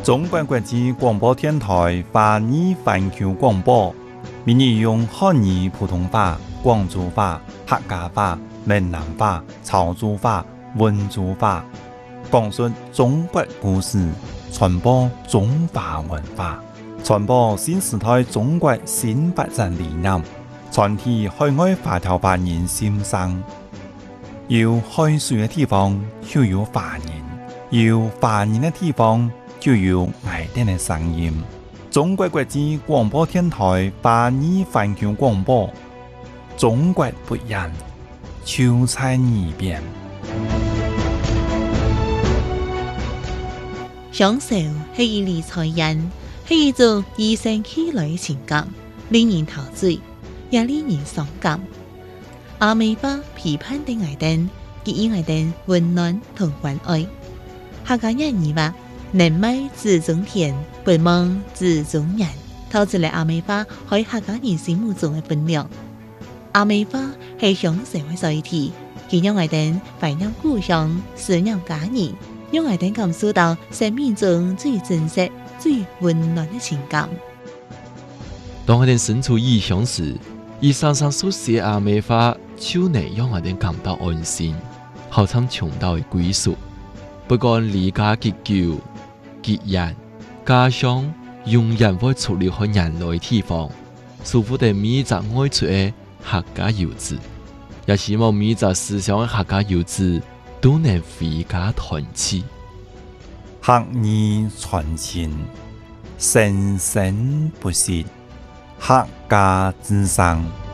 中国国际广播电台华语环球广播，闽语用汉语、普通话、广州话、客家话、闽南话、潮州话、温州话，讲述中国故事，传播中华文化，传播新时代中国新发展理念，传递海外华侨华人心声。有海水的地方就有华人，有华人的地方就有爱哋的声音。中国国际广播电台华语环球广播，中国不一样，就在耳边。 享受係以理財人，係一種與生俱來嘅情感，令人陶醉，也令人傷感。阿美巴批判的愛燈，給予愛燈溫暖同關愛。客家人語話：能買自種田，不忘自種人，透出嚟阿美巴喺客家人心目中嘅分量。阿美巴係享受嘅載體，佢讓愛燈懷念故鄉，思念家人。讓我哋感受到生命中最真實、最溫暖的情感。 當我哋身處異鄉時，以常常所寫阿美話，就能讓我哋感到安心，好像尋到嘅歸屬。不管離家幾久、幾遠，家鄉永遠會出離開人類地方，祝福哋每一個愛出嘅客家遊子，也希望每一個思想嘅客家遊子都能回家團聚， 客語傳情，生生不息，客家之聲。